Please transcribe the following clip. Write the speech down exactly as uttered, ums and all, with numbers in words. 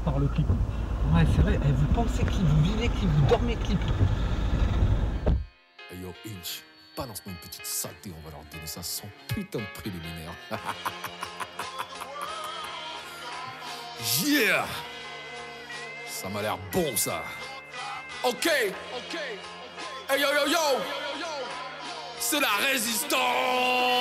par le clip. Ouais, c'est vrai. Eh, vous pensez clip, vous vivez clip, vous dormez clip. Hey yo, Inch, balance-moi une petite saleté, on va leur donner ça sans putain de préliminaire. Yeah! Ça m'a l'air bon, ça. Ok, ok. Hey yo yo yo! C'est la résistance!